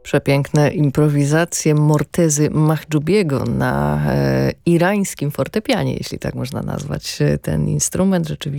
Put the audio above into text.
Przepiękne improwizacje Mortezy Mahjubiego na irańskim fortepianie, jeśli tak można nazwać ten instrument. Rzeczywiście